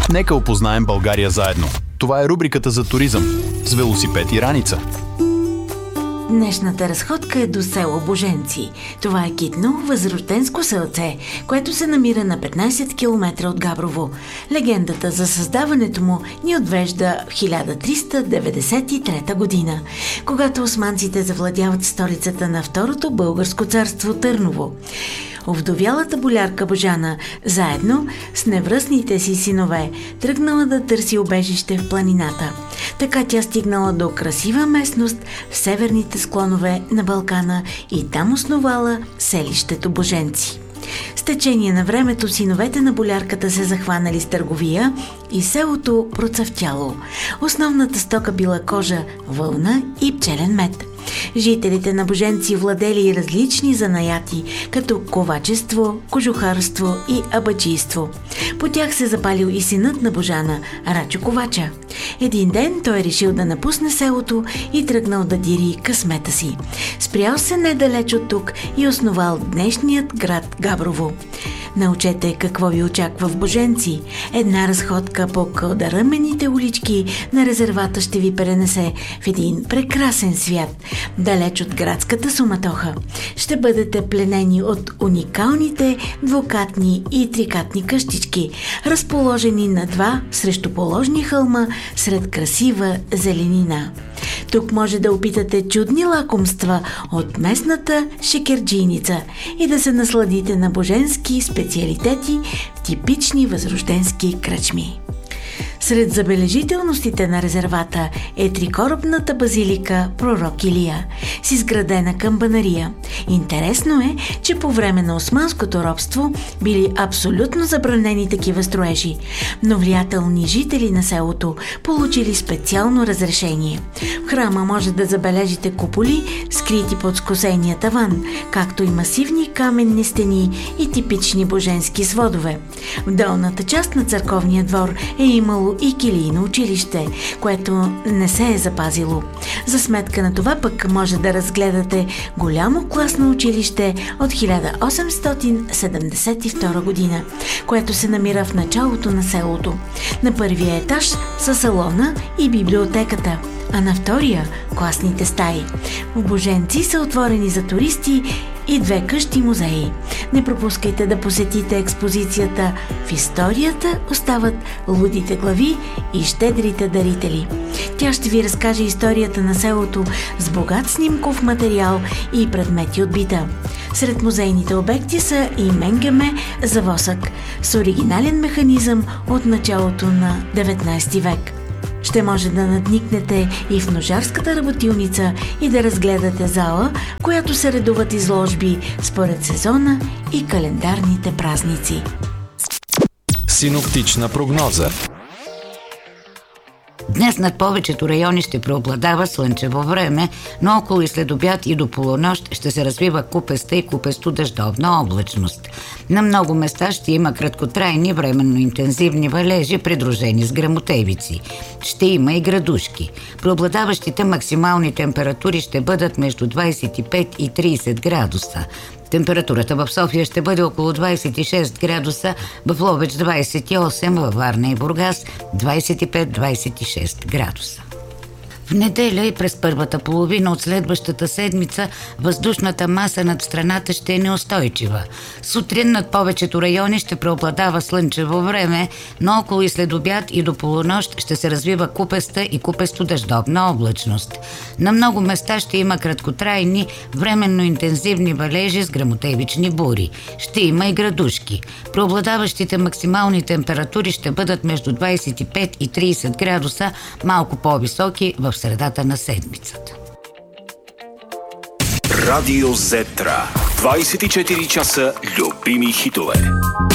Нека опознаем България заедно. Това е рубриката за туризъм с велосипед и раница. Днешната разходка е до село Боженци. Това е китно, възрожденско селце, което се намира на 15 км от Габрово. Легендата за създаването му ни отвежда в 1393 година, когато османците завладяват столицата на Второто българско царство Търново. Овдовялата болярка Божана, заедно с невръстните си синове, тръгнала да търси убежище в планината. Така тя стигнала до красива местност в северните склонове на Балкана и там основала селището Боженци. С течение на времето синовете на болярката се захванали с търговия и селото процъфтяло. Основната стока била кожа, вълна и пчелен мед. Жителите на Боженци владели различни занаяти, като ковачество, кожухарство и абаджийство. По тях се запалил и синът на Божана, Рачо Ковача. Един ден той решил да напусне селото и тръгнал да дири късмета си. Спрял се недалеч от тук и основал днешният град Габрово. Научете какво ви очаква в Боженци. Една разходка по кълдаръмените улички на резервата ще ви пренесе в един прекрасен свят, далеч от градската суматоха. Ще бъдете пленени от уникалните двукатни и трикатни къщички, разположени на два срещуположни хълма сред красива зеленина. Тук може да опитате чудни лакомства от местната шекерджийница и да се насладите на боженски специалитети в типични възрожденски кръчми. Сред забележителностите на резервата е трикоробната базилика Пророк Илия с изградена камбанария. Интересно е, че по време на османското робство били абсолютно забранени такива строежи, но влиятелни жители на селото получили специално разрешение. В храма може да забележите куполи, скрити под скосения таван, както и масивни каменни стени и типични боженски сводове. В долната част на църковния двор е имало и килийно училище, което не се е запазило. За сметка на това пък може да разгледате голямо класно училище от 1872 година, което се намира в началото на селото. На първия етаж са салона и библиотеката, а на втория – класните стаи. В Боженци са отворени за туристи и 2 къщи-музеи. Не пропускайте да посетите експозицията "В историята остават лудите глави и щедрите дарители". Тя ще ви разкаже историята на селото с богат снимков материал и предмети от бита. Сред музейните обекти са и менгеме за восък с оригинален механизъм от началото на 19 век. Ще може да надникнете и в ножарската работилница и да разгледате зала, в която се редуват изложби според сезона и календарните празници. Синоптична прогноза. Днес над повечето райони ще преобладава слънчево време, но около и след обяд и до полунощ ще се развива купеста и купесто-дъждовна облачност. На много места ще има краткотрайни временно интензивни валежи, придружени с гръмотевици. Ще има и градушки. Преобладаващите максимални температури ще бъдат между 25 и 30 градуса. Температурата в София ще бъде около 26 градуса, в Ловеч 28, във Варна и Бургас 25-26 градуса. В неделя и през първата половина от следващата седмица въздушната маса над страната ще е неустойчива. Сутрин над повечето райони ще преобладава слънчево време, но около и след обяд и до полунощ ще се развива купеста и купесто-дъждовна облачност. На много места ще има краткотрайни, временно интензивни валежи с гръмотевични бури. Ще има и градушки. Преобладаващите максимални температури ще бъдат между 25 и 30 градуса, малко по-високи в средата на седмицата. Радио Зетра. 24 часа любими хитове.